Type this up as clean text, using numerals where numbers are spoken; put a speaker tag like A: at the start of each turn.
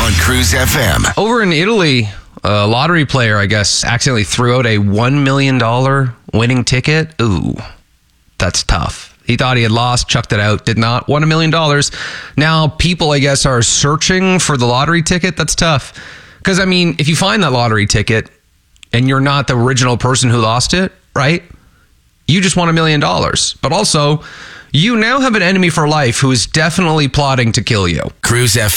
A: on Cruise FM.
B: Over in Italy, a lottery player, I guess, accidentally threw out a $1 million winning ticket. Ooh, that's tough. He thought he had lost, chucked it out, did not. Won $1 million. Now, people, I guess, are searching for the lottery ticket. That's tough. Because, I mean, if you find that lottery ticket and you're not the original person who lost it, right? You just won $1 million. But also, you now have an enemy for life who is definitely plotting to kill you.
A: Cruise FM.